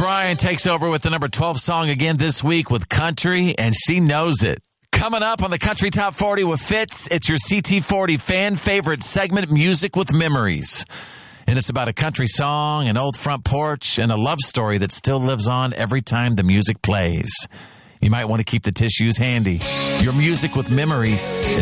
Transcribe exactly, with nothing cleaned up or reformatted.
Ryan takes over with the number twelve song again this week with Country, and she knows it. Coming up on the Country Top forty with Fitz, it's your C T forty fan favorite segment, Music with Memories. And it's about a country song, an old front porch, and a love story that still lives on every time the music plays. You might want to keep the tissues handy. Your Music with Memories is